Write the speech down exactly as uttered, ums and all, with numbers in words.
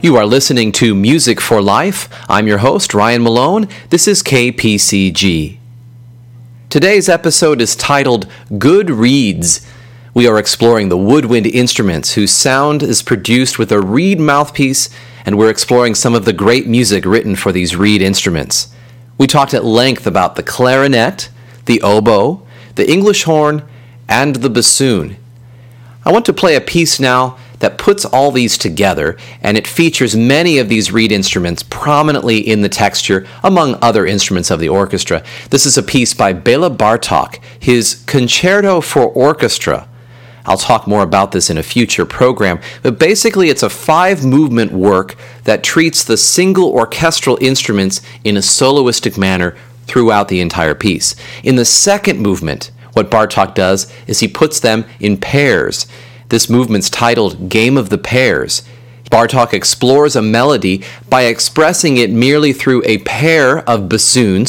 You are listening to Music for Life. I'm your host, Ryan Malone. This is K P C G. Today's episode is titled Good Reeds. We are exploring the woodwind instruments whose sound is produced with a reed mouthpiece, and we're exploring some of the great music written for these reed instruments. We talked at length about the clarinet, the oboe, the English horn, and the bassoon. I want to play a piece now that puts all these together, and it features many of these reed instruments prominently in the texture, among other instruments of the orchestra. This is a piece by Bela Bartok, his Concerto for Orchestra. I'll talk more about this in a future program, but basically it's a five-movement work that treats the single orchestral instruments in a soloistic manner throughout the entire piece. In the second movement, what Bartok does is he puts them in pairs. This movement's titled Game of the Pairs. Bartok explores a melody by expressing it merely through a pair of bassoons,